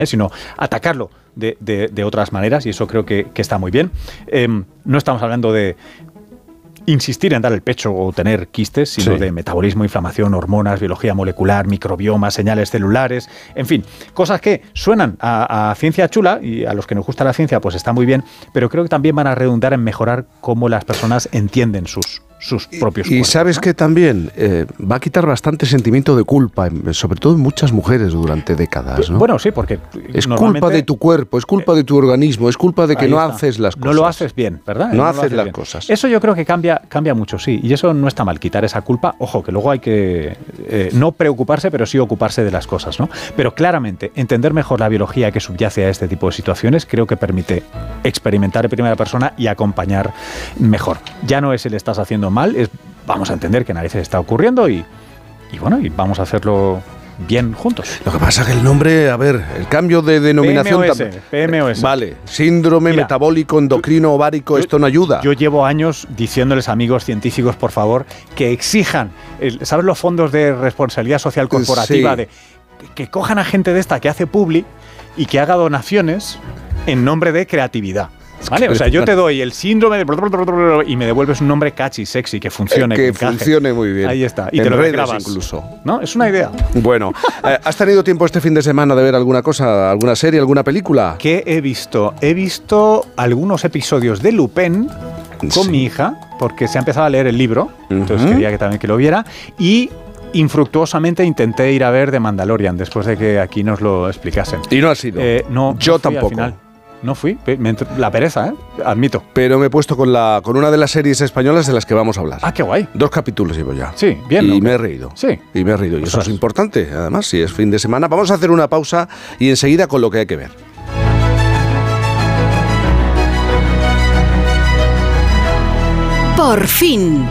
sino atacarlo de otras maneras, y eso creo que está muy bien. No estamos hablando de insistir en dar el pecho o tener quistes, sino de metabolismo, inflamación, hormonas, biología molecular, microbioma, señales celulares, en fin, cosas que suenan a ciencia chula, y a los que nos gusta la ciencia pues está muy bien, pero creo que también van a redundar en mejorar cómo las personas entienden sus propios cuerpos. Y sabes que también va a quitar bastante sentimiento de culpa, sobre todo en muchas mujeres durante décadas, ¿no? Bueno, sí, porque es culpa de tu cuerpo, es culpa de tu organismo, es culpa de que no haces las cosas. No lo haces bien, ¿verdad? No haces las cosas. Eso yo creo que cambia mucho, sí, y eso no está mal, quitar esa culpa. Ojo, que luego hay que no preocuparse, pero sí ocuparse de las cosas, ¿no? Pero claramente, entender mejor la biología que subyace a este tipo de situaciones creo que permite experimentar en primera persona y acompañar mejor. Ya no es el estás haciendo mal, vamos a entender que narices está ocurriendo y vamos a hacerlo bien juntos. Lo que pasa es que el nombre, el cambio de denominación... PMOS. Vale, síndrome metabólico endocrino ovárico, esto no ayuda. Yo llevo años diciéndoles a amigos científicos, por favor, que exijan, ¿sabes los fondos de responsabilidad social corporativa? Sí. Que cojan a gente de esta que hace publi y que haga donaciones en nombre de creatividad. ¿Vale? O sea, yo te doy el síndrome de... y me devuelves un nombre catchy, sexy, que funcione. Que funcione muy bien. Ahí está. Y en te lo redes grabas. Incluso. ¿No? Es una idea. Bueno, ¿has tenido tiempo este fin de semana de ver alguna cosa, alguna serie, alguna película? ¿Qué he visto? He visto algunos episodios de Lupin con mi hija, porque se ha empezado a leer el libro, entonces quería que también que lo viera, y infructuosamente intenté ir a ver The Mandalorian, después de que aquí nos lo explicasen. ¿Y no has ido? No, yo no fui tampoco. Al final. No fui, la pereza, admito. Pero me he puesto con una de las series españolas de las que vamos a hablar. Ah, qué guay. 2 capítulos llevo ya. Sí, bien. Y me he reído. Sí. Y me he reído. Y eso es importante, además, si es fin de semana. Vamos a hacer una pausa y enseguida con lo que hay que ver. Por fin.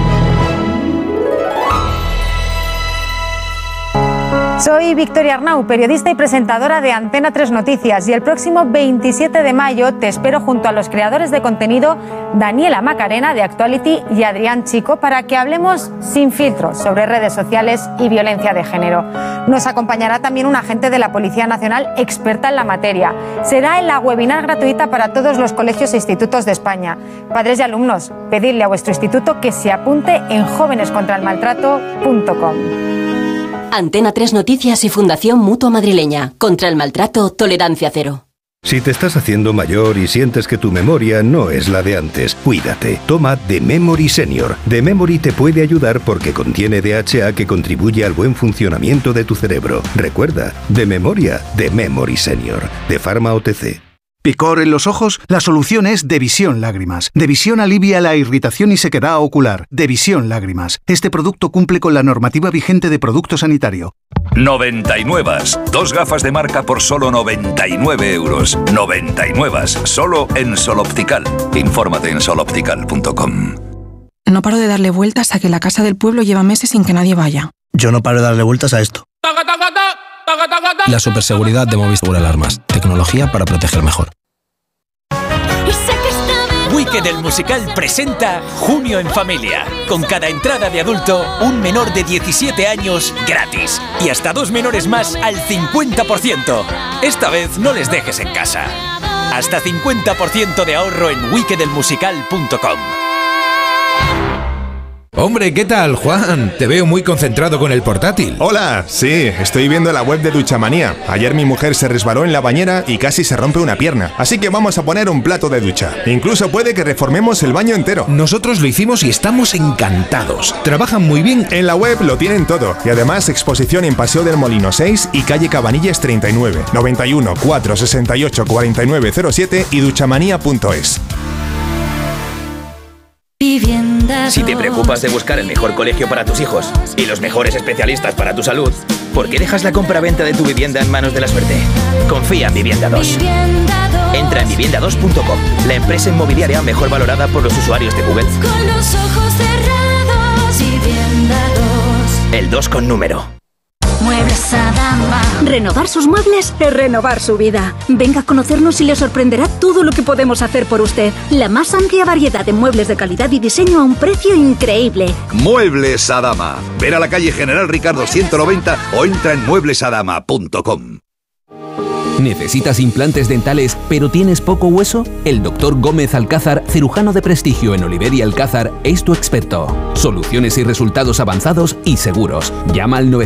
Soy Victoria Arnau, periodista y presentadora de Antena 3 Noticias, y el próximo 27 de mayo te espero junto a los creadores de contenido Daniela Macarena de Actuality y Adrián Chico para que hablemos sin filtros sobre redes sociales y violencia de género. Nos acompañará también un agente de la Policía Nacional experta en la materia. Será en la webinar gratuita para todos los colegios e institutos de España. Padres y alumnos, pedidle a vuestro instituto que se apunte en jovenescontraelmaltrato.com. Antena 3 Noticias y Fundación Mutua Madrileña. Contra el maltrato, tolerancia cero. Si te estás haciendo mayor y sientes que tu memoria no es la de antes, cuídate. Toma The Memory Senior. The Memory te puede ayudar porque contiene DHA que contribuye al buen funcionamiento de tu cerebro. Recuerda, de memoria, The Memory Senior. De Pharma OTC. ¿Picor en los ojos? La solución es Devisión Lágrimas. Devisión alivia la irritación y sequedad ocular. Devisión Lágrimas. Este producto cumple con la normativa vigente de producto sanitario. 99. 2 gafas de marca por solo 99 euros. 99. Solo en Sol Optical. Infórmate en soloptical.com. No paro de darle vueltas a que la casa del pueblo lleva meses sin que nadie vaya. Yo no paro de darle vueltas a esto. La superseguridad de Movistar Alarmas. Tecnología para proteger mejor. Wicked el musical presenta Junio en Familia. Con cada entrada de adulto, un menor de 17 años gratis. Y hasta 2 menores más al 50%. Esta vez no les dejes en casa. Hasta 50% de ahorro en wickedelmusical.com. Hombre, ¿qué tal, Juan? Te veo muy concentrado con el portátil. Hola, sí, estoy viendo la web de Duchamanía. Ayer mi mujer se resbaló en la bañera y casi se rompe una pierna. Así que vamos a poner un plato de ducha. Incluso puede que reformemos el baño entero. Nosotros lo hicimos y estamos encantados. Trabajan muy bien. En la web lo tienen todo. Y además exposición en Paseo del Molino 6 y calle Cabanillas 39. 91 468 4907 y duchamanía.es. Si te preocupas de buscar el mejor colegio para tus hijos y los mejores especialistas para tu salud, ¿por qué dejas la compraventa de tu vivienda en manos de la suerte? Confía en Vivienda 2. Entra en vivienda2.com, la empresa inmobiliaria mejor valorada por los usuarios de Google. Con los ojos cerrados, Vivienda 2. El 2 con número. Muebles Adama. Renovar sus muebles es renovar su vida. Venga a conocernos y le sorprenderá todo lo que podemos hacer por usted. La más amplia variedad de muebles de calidad y diseño a un precio increíble. Muebles Adama. Ven a la calle General Ricardo 190 o entra en mueblesadama.com. ¿Necesitas implantes dentales pero tienes poco hueso? El Dr. Gómez Alcázar, cirujano de prestigio en Oliver y Alcázar, es tu experto. Soluciones y resultados avanzados y seguros. Llama al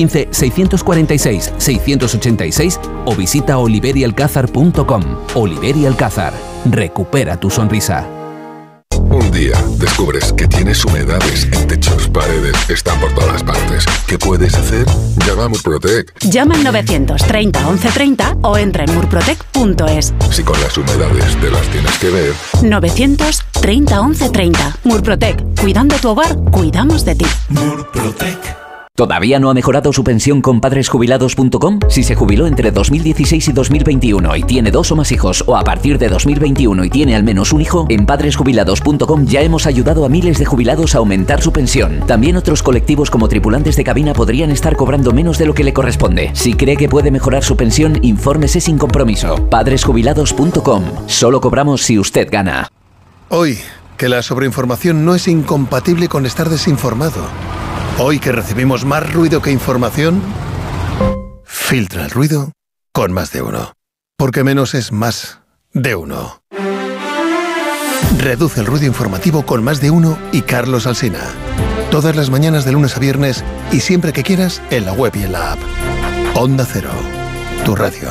915-646-686 o visita oliverialcázar.com. Oliver y Alcázar. Recupera tu sonrisa. Un día descubres que tienes humedades en techos, paredes, están por todas partes. ¿Qué puedes hacer? Llama a Murprotec. Llama al 930 1130 o entra en murprotec.es. Si con las humedades te las tienes que ver. 930 1130. Murprotec. Cuidando tu hogar, cuidamos de ti. Murprotec. ¿Todavía no ha mejorado su pensión con padresjubilados.com? Si se jubiló entre 2016 y 2021 y tiene 2 o más hijos, o a partir de 2021 y tiene al menos un hijo, en padresjubilados.com ya hemos ayudado a miles de jubilados a aumentar su pensión. También otros colectivos como tripulantes de cabina podrían estar cobrando menos de lo que le corresponde. Si cree que puede mejorar su pensión, infórmese sin compromiso. Padresjubilados.com. Solo cobramos si usted gana. Hoy, que la sobreinformación no es incompatible con estar desinformado. Hoy que recibimos más ruido que información, filtra el ruido con Más de Uno. Porque menos es más de uno. Reduce el ruido informativo con Más de Uno y Carlos Alsina. Todas las mañanas de lunes a viernes y siempre que quieras en la web y en la app. Onda Cero, tu radio.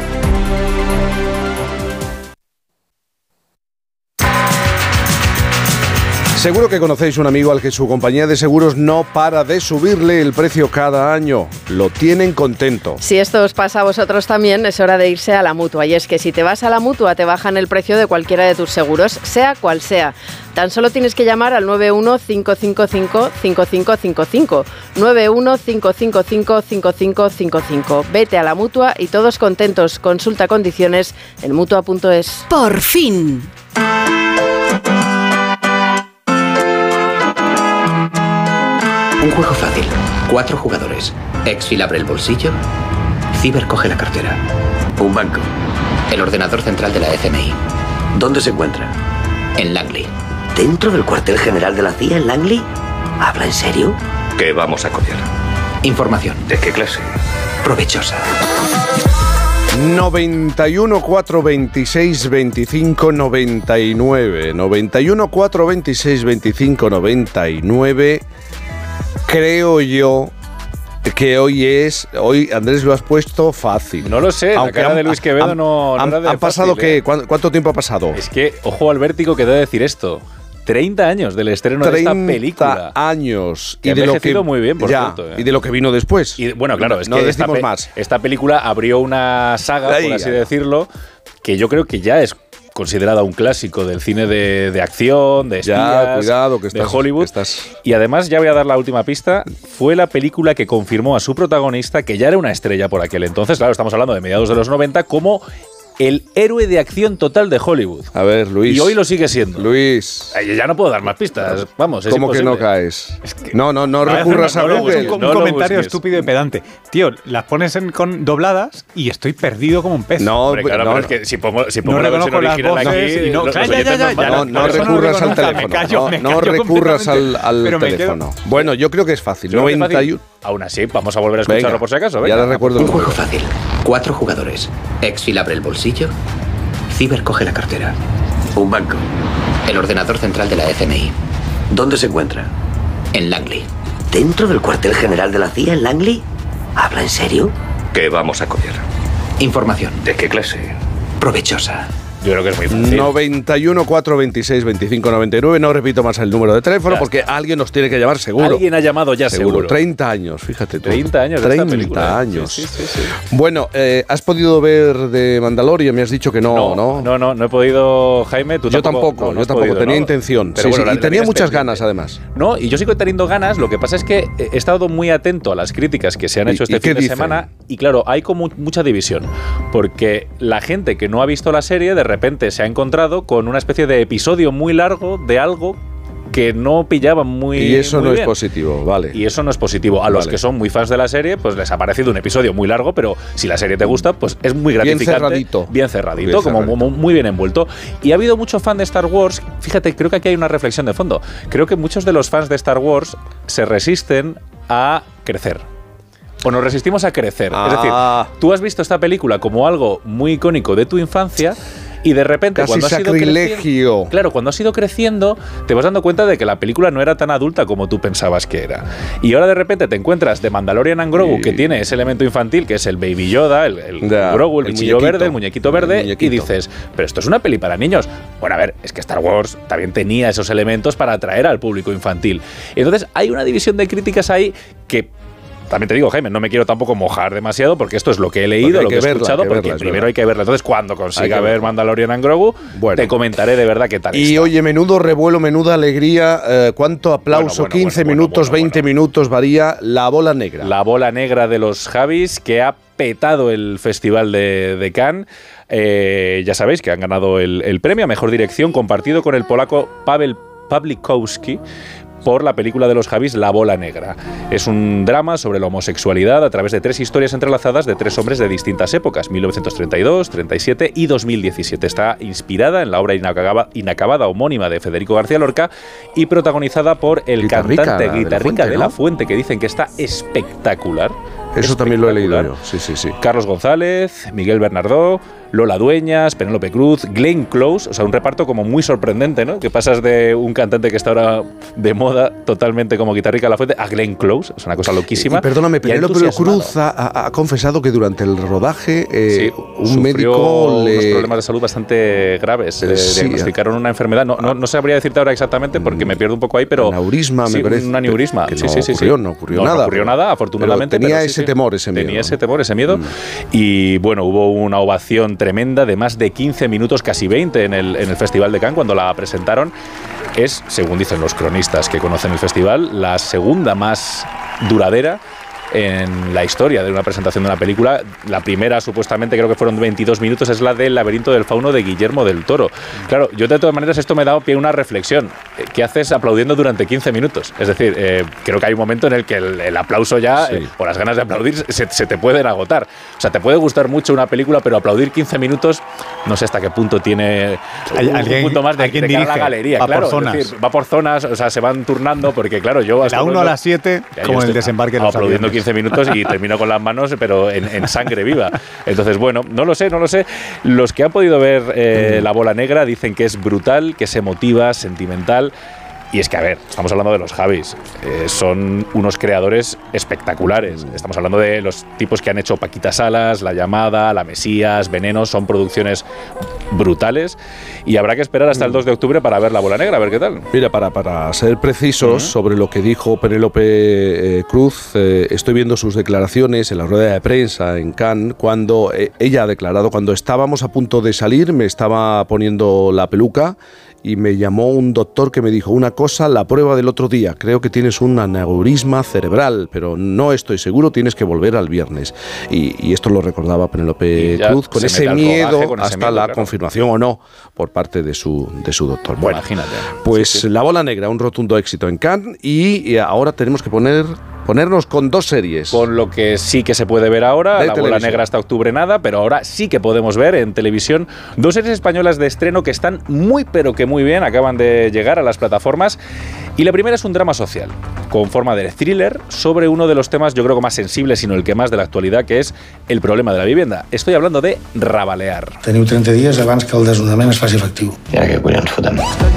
Seguro que conocéis un amigo al que su compañía de seguros no para de subirle el precio cada año. Lo tienen contento. Si esto os pasa a vosotros también, es hora de irse a la Mutua. Y es que si te vas a la Mutua, te bajan el precio de cualquiera de tus seguros, sea cual sea. Tan solo tienes que llamar al 915555555. 915555555. Vete a la Mutua y todos contentos. Consulta condiciones en Mutua.es. ¡Por fin! Un juego fácil, 4 jugadores. Exfil abre el bolsillo, Ciber coge la cartera. Un banco. El ordenador central de la FMI. ¿Dónde se encuentra? En Langley. ¿Dentro del cuartel general de la CIA en Langley? ¿Habla en serio? ¿Qué vamos a copiar? Información. ¿De qué clase? Provechosa. 91 426 25 99. 91 426 25 99. Creo yo que hoy Andrés lo has puesto fácil. No lo sé, aunque la cara de Luis Quevedo no era de ¿Han pasado fácil, qué? ¿Cuánto tiempo ha pasado? Es que, ojo al vértigo que debe decir esto. 30 años del estreno de esta película. 30 años. Y de lo que muy bien, por cierto. Y de lo que vino después. Y bueno, claro, es no que decimos más. Esta película abrió una saga, por así decirlo, que yo creo que ya es considerada un clásico del cine de acción, de espías, cuidado, que de Hollywood. Y además, ya voy a dar la última pista, fue la película que confirmó a su protagonista, que ya era una estrella por aquel entonces, claro, estamos hablando de mediados de los 90, como el héroe de acción total de Hollywood. A ver, Luis. Y hoy lo sigue siendo. Luis. Ya no puedo dar más pistas. Vamos, es ¿Cómo imposible. que no caes? Es que no recurras a Google. Un comentario estúpido y pedante. Tío, las pones con dobladas y estoy perdido como un pez. No, hombre, claro, pero es que si pongo la versión original aquí... No recurras al teléfono. No recurras al teléfono. Bueno, yo creo que es fácil. 91... Aún así, vamos a volver a escucharlo por si acaso. Venga. Ya recuerdo. Un juego fácil, 4 jugadores. Exfil abre el bolsillo, Ciber coge la cartera. Un banco. El ordenador central de la FMI. ¿Dónde se encuentra? En Langley. ¿Dentro del cuartel general de la CIA en Langley? ¿Habla en serio? ¿Qué vamos a copiar? Información. ¿De qué clase? Provechosa. Yo creo que es muy fácil. 91 426 25 99. No repito más el número de teléfono porque alguien nos tiene que llamar seguro. Alguien ha llamado ya seguro. 30 años, fíjate tú. 30 años de 30 esta película. Años. Sí. Bueno, ¿has podido ver de Mandalorian? Me has dicho que no. No he podido, Jaime. Yo tampoco. Tenía intención. Pero bueno, y tenía muchas ganas, además. No, y yo sigo teniendo ganas. Lo que pasa es que he estado muy atento a las críticas que se han hecho este fin de semana. Y claro, hay como mucha división. Porque la gente que no ha visto la serie, de repente se ha encontrado con una especie de episodio muy largo de algo que no pillaban muy bien. Y eso no es positivo, vale. Y eso no es positivo. A los que son muy fans de la serie, pues les ha parecido un episodio muy largo, pero si la serie te gusta, pues es muy gratificante. Bien cerradito, como muy bien envuelto. Y ha habido mucho fan de Star Wars. Fíjate, creo que aquí hay una reflexión de fondo. Creo que muchos de los fans de Star Wars se resisten a crecer. o nos resistimos a crecer. Es decir, tú has visto esta película como algo muy icónico de tu infancia y de repente casi cuando has ido creciendo, claro, cuando has ido creciendo te vas dando cuenta de que la película no era tan adulta como tú pensabas que era. Y ahora de repente te encuentras The Mandalorian and Grogu, que tiene ese elemento infantil que es el Baby Yoda, el Grogu, el bichillo verde, el muñequito verde, y dices, pero esto es una peli para niños. Bueno, a ver, es que Star Wars también tenía esos elementos para atraer al público infantil. Entonces hay una división de críticas ahí que... También te digo, Jaime, no me quiero tampoco mojar demasiado porque esto es lo que he leído, lo que he escuchado, porque primero hay que verla. Entonces, cuando consiga ver Mandalorian and Grogu, te comentaré de verdad qué tal y está. Oye, menudo revuelo, menuda alegría, cuánto aplauso, 15 minutos, 20 minutos varía La Bola Negra. La Bola Negra de los Javis, que ha petado el Festival de Cannes. Ya sabéis que han ganado el premio a Mejor Dirección, compartido con el polaco Paweł Pawlikowski, por la película de los Javis, La Bola Negra. Es un drama sobre la homosexualidad a través de 3 historias entrelazadas de 3 hombres de distintas épocas, 1932, 37 y 2017. Está inspirada en la obra inacabada homónima de Federico García Lorca y protagonizada por el cantante Guitarrica de la Fuente, que dicen que está espectacular. Eso también lo he leído yo. Sí. Carlos González, Miguel Bernardó, Lola Dueñas, Penélope Cruz, Glenn Close, o sea, un reparto como muy sorprendente, ¿no? Que pasas de un cantante que está ahora de moda totalmente como Guitarrica de la Fuente a Glenn Close, es una cosa loquísima. Y perdóname, Penélope Cruz ha confesado que durante el rodaje un médico unos problemas de salud bastante graves, diagnosticaron una enfermedad, no sabría decirte ahora exactamente porque me pierdo un poco ahí, pero... Aneurisma, me parece. Un aneurisma, que no ocurrió nada. No ocurrió nada, afortunadamente. Pero tenía ese temor, ese miedo. Tenía ese temor, ese miedo. Y bueno, hubo una ovación tremenda de más de 15 minutos, casi 20 en el Festival de Cannes cuando la presentaron. Es, según dicen los cronistas que conocen el festival, la segunda más duradera en la historia de una presentación de una película. La primera, supuestamente, creo que fueron 22 minutos, es la del Laberinto del Fauno de Guillermo del Toro. Claro, yo de todas maneras esto me da pie a una reflexión. ¿Qué haces aplaudiendo durante 15 minutos? Es decir, creo que hay un momento en el que el aplauso ya, o las ganas de aplaudir, se te pueden agotar. O sea, te puede gustar mucho una película, pero aplaudir 15 minutos, no sé hasta qué punto tiene un punto más de cara a la galería. Va claro, por zonas. Es decir, va por zonas, o sea, se van turnando, porque claro, yo... La 1 a las 7, como el desembarque de los aplaudiendo aviones. 15 minutos y termino con las manos, pero en sangre viva. Entonces, bueno, no lo sé. Los que han podido ver La Bola Negra dicen que es brutal, que es emotiva, sentimental. Y es que, a ver, estamos hablando de los Javis. Son unos creadores espectaculares. Estamos hablando de los tipos que han hecho Paquita Salas, La Llamada, La Mesías, Veneno. Son producciones brutales. Y habrá que esperar hasta el 2 de octubre para ver La Bola Negra, a ver qué tal. Mira, para ser precisos sobre lo que dijo Penélope Cruz, estoy viendo sus declaraciones en la rueda de prensa en Cannes, cuando ella ha declarado, cuando estábamos a punto de salir, me estaba poniendo la peluca y me llamó un doctor que me dijo una cosa, la prueba del otro día, creo que tienes un aneurisma cerebral, pero no estoy seguro, tienes que volver al viernes. Y esto lo recordaba Penélope Cruz, con ese miedo hasta la confirmación o no por parte de su doctor. Bueno, imagínate. Pues sí. La Bola Negra, un rotundo éxito en Cannes, y ahora tenemos que ponernos con 2 series. Con lo que sí que se puede ver ahora, La Bola Negra hasta octubre nada, pero ahora sí que podemos ver en televisión 2 series españolas de estreno que están muy pero que muy bien, acaban de llegar a las plataformas. Y la primera es un drama social, con forma de thriller, sobre uno de los temas yo creo que más sensibles, sino el que más de la actualidad, que es el problema de la vivienda. Estoy hablando de Rabalear. Teniu 30 dies abans que el desnonament es faci efectiu. Ja que collons fotem.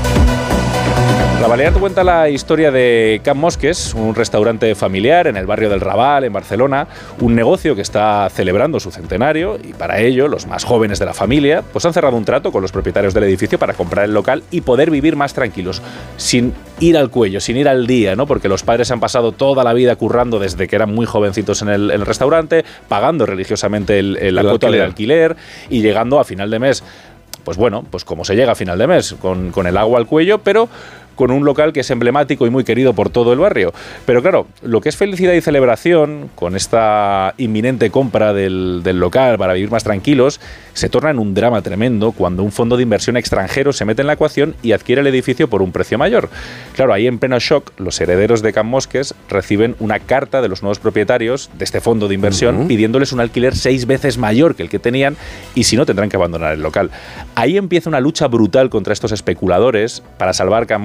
Rabalear cuenta la historia de Can Mosques, un restaurante familiar en el barrio del Raval, en Barcelona, un negocio que está celebrando su centenario y para ello los más jóvenes de la familia pues han cerrado un trato con los propietarios del edificio para comprar el local y poder vivir más tranquilos, sin ir al cuello, sin ir al día, ¿no? Porque los padres han pasado toda la vida currando desde que eran muy jovencitos en el restaurante, pagando religiosamente la cuota del alquiler y llegando a final de mes, pues bueno, pues como se llega a final de mes, con el agua al cuello, pero con un local que es emblemático y muy querido por todo el barrio. Pero claro, lo que es felicidad y celebración, con esta inminente compra del local para vivir más tranquilos, se torna en un drama tremendo cuando un fondo de inversión extranjero se mete en la ecuación y adquiere el edificio por un precio mayor. Claro, ahí en pleno shock, los herederos de Can Mosques reciben una carta de los nuevos propietarios de este fondo de inversión pidiéndoles un alquiler 6 veces mayor que el que tenían y si no tendrán que abandonar el local. Ahí empieza una lucha brutal contra estos especuladores para salvar Can